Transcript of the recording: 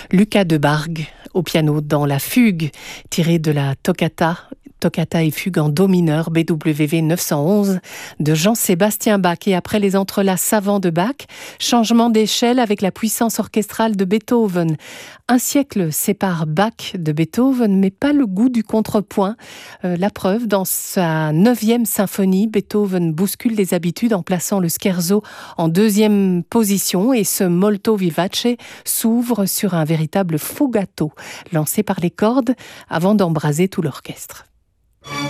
Lucas Debargue au piano dans la fugue tirée de la Toccata et fugue en do mineur BWV 911 de Jean-Sébastien Bach. Et après les entrelacs savants de Bach, changement d'échelle avec la puissance orchestrale de Beethoven. Un siècle sépare Bach de Beethoven, mais pas le goût du contrepoint. La preuve, dans sa 9e symphonie, Beethoven bouscule les habitudes en plaçant le scherzo en 2e position et ce molto vivace s'ouvre sur un véritable fogato lancé par les cordes avant d'embraser tout l'orchestre.